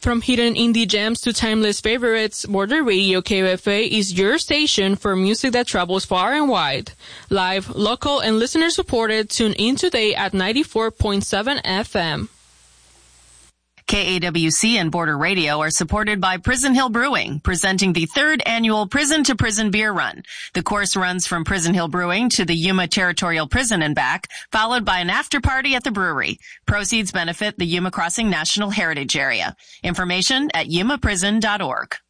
From hidden indie gems to timeless favorites, Border Radio KOFA is your station for music that travels far and wide. Live, local, and listener-supported, tune in today at 94.7 FM. KAWC and Border Radio are supported by Prison Hill Brewing, presenting the 3rd annual Prison to Prison Beer Run. The course runs from Prison Hill Brewing to the Yuma Territorial Prison and back, followed by an after party at the brewery. Proceeds benefit the Yuma Crossing National Heritage Area. Information at yumaprison.org.